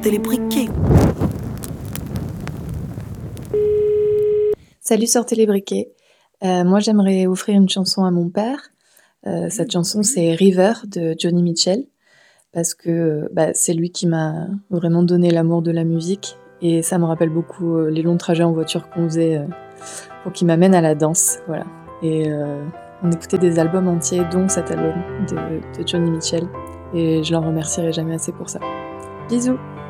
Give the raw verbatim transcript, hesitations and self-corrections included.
sortez les briquets. Salut, sortez les briquets. Euh, moi, j'aimerais offrir une chanson à mon père. Euh, cette chanson, c'est River de Joni Mitchell, parce que bah, c'est lui qui m'a vraiment donné l'amour de la musique, et ça me rappelle beaucoup euh, les longs trajets en voiture qu'on faisait euh, pour qu'il m'amène à la danse. Voilà. Et euh, on écoutait des albums entiers, dont cet album de, de Joni Mitchell, et je l'en remercierai jamais assez pour ça. Bisous!